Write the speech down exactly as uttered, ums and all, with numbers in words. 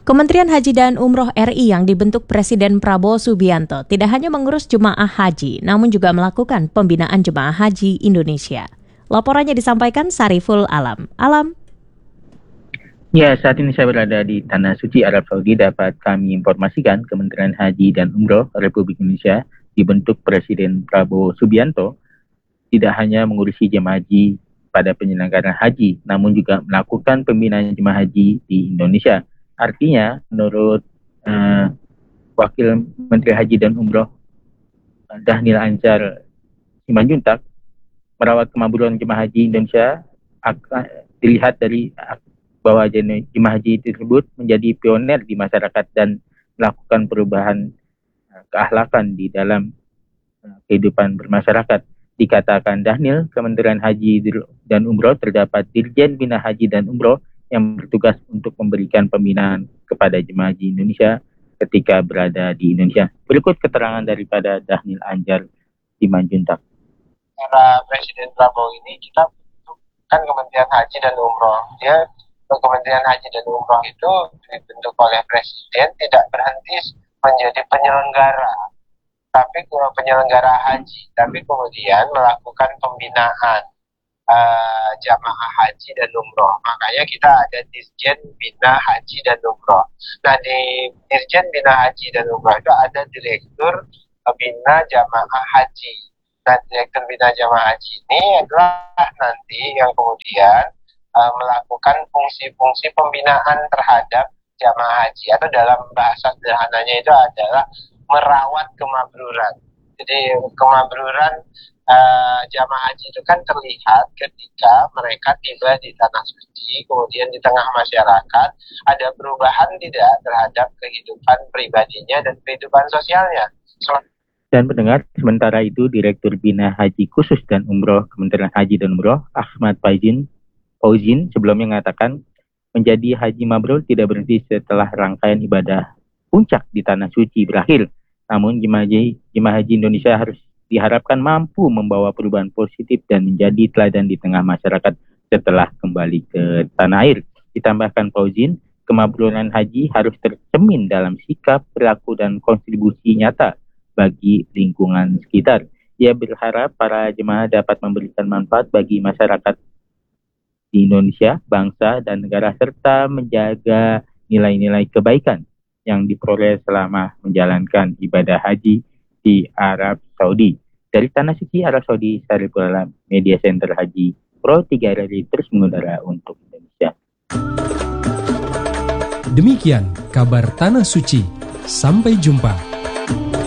Kementerian Haji dan Umroh R I yang dibentuk Presiden Prabowo Subianto tidak hanya mengurus jemaah haji, namun juga melakukan pembinaan jemaah haji Indonesia. Laporannya disampaikan Sariful Alam. Alam. Ya, saat ini saya berada di Tanah Suci Arab Saudi. Dapat kami informasikan Kementerian Haji dan Umroh Republik Indonesia dibentuk Presiden Prabowo Subianto tidak hanya mengurusi jemaah haji pada penyelenggaraan haji, namun juga melakukan pembinaan jemaah haji di Indonesia. Artinya, menurut uh, Wakil Menteri Haji dan Umroh Dhanil Anzar Simanjuntak, merawat kemakburan jemaah haji Indonesia akan dilihat dari bahwa jemaah haji tersebut menjadi pioner di masyarakat dan melakukan perubahan keakhlakan di dalam kehidupan bermasyarakat. Dikatakan Dhanil, Kementerian Haji dan Umroh terdapat Dirjen Bina Haji dan Umroh yang bertugas untuk memberikan pembinaan kepada jemaah haji Indonesia ketika berada di Indonesia. Berikut keterangan daripada Dhanil Anzar Simanjuntak. Era Presiden Prabowo ini kita kan Kementerian Haji dan Umroh. Dia Kementerian Haji dan Umroh itu dibentuk oleh Presiden tidak berhenti menjadi penyelenggara, tapi penyelenggara haji, tapi kemudian melakukan pembinaan Uh, jamaah haji dan umroh. Makanya kita ada Dirjen Bina Haji dan Umroh. Nah, di Dirjen Bina Haji dan Umroh itu ada Direktur Bina Jamaah Haji. Nah, Direktur Bina Jamaah Haji ini adalah nanti yang kemudian uh, melakukan fungsi-fungsi pembinaan terhadap jamaah haji, atau dalam bahasa sederhananya itu adalah merawat kemakburan. Jadi kemakburan Uh, jamaah haji itu kan terlihat ketika mereka tiba di Tanah Suci, kemudian di tengah masyarakat ada perubahan tidak terhadap kehidupan pribadinya dan kehidupan sosialnya. So- dan pendengar, sementara itu Direktur Bina Haji Khusus dan Umroh Kementerian Haji dan Umroh Ahmad Faizin Fauzin sebelumnya mengatakan menjadi haji mabrur tidak berhenti setelah rangkaian ibadah puncak di Tanah Suci berakhir. Namun jemaah haji, jemaah haji Indonesia harus diharapkan mampu membawa perubahan positif dan menjadi teladan di tengah masyarakat setelah kembali ke tanah air. Ditambahkan Fauzin, kemakburan haji harus tercermin dalam sikap, perilaku, dan kontribusi nyata bagi lingkungan sekitar. Ia berharap para jemaah dapat memberikan manfaat bagi masyarakat di Indonesia, bangsa, dan negara, serta menjaga nilai-nilai kebaikan yang diperoleh selama menjalankan ibadah haji di Arab Saudi. Dari Tanah Suci Arab Saudi, Sariful Alam, Media Center Haji Pro tiga R I terus mengudara untuk Indonesia. Demikian kabar Tanah Suci. Sampai jumpa.